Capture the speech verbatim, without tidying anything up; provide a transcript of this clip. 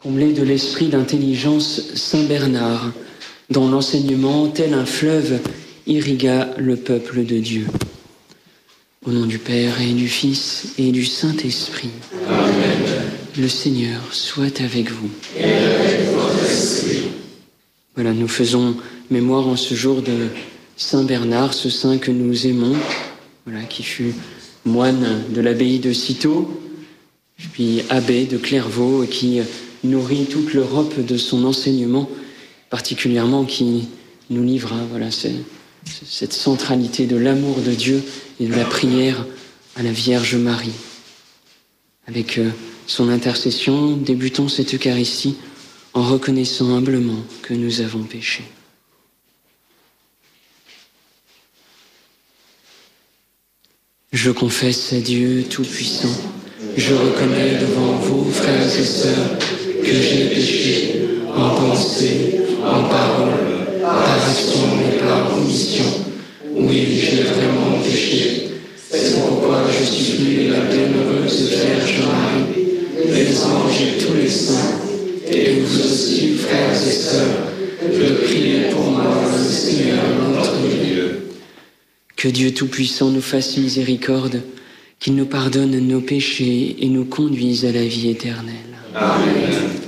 Comblé de l'esprit d'intelligence, Saint Bernard, dont l'enseignement, tel un fleuve, irrigua le peuple de Dieu. Au nom du Père et du Fils et du Saint-Esprit. Amen. Le Seigneur soit avec vous. Et avec votre esprit. Voilà, nous faisons mémoire en ce jour de Saint Bernard, ce saint que nous aimons, voilà, qui fut moine de l'abbaye de Cîteaux, puis abbé de Clairvaux, et qui nourrit toute l'Europe de son enseignement, particulièrement qui nous livra voilà, cette centralité de l'amour de Dieu et de la prière à la Vierge Marie. Avec son intercession, débutons cette Eucharistie en reconnaissant humblement que nous avons péché. Je confesse à Dieu Tout-Puissant, je reconnais devant vous, frères et sœurs, que j'ai péché en pensée, en parole, par action et par omission. Oui, j'ai vraiment péché. C'est pourquoi je supplie la bienheureuse Vierge Marie, les anges et tous les saints, et vous aussi, frères et sœurs, de prier pour moi, le Seigneur notre Dieu. Que Dieu Tout-Puissant nous fasse miséricorde, qu'il nous pardonne nos péchés et nous conduise à la vie éternelle. Amen.